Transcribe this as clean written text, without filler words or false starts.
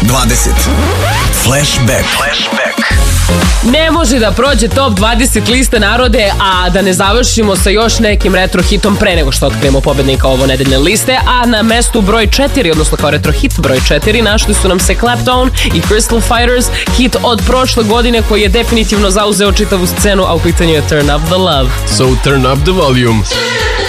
20. Flashback. Ne može da prođe top 20 liste, narode, a da ne završimo sa još nekim retro hitom pre nego što otkrijemo pobednika ovo nedeljne liste. A na mestu broj 4, odnosno kao retro hit broj 4, našli su nam se Clapton i Crystal Fighters, hit od prošle godine koji je definitivno zauzeo čitavu scenu, a u pitanju je Turn Up The Love. So turn up the volume.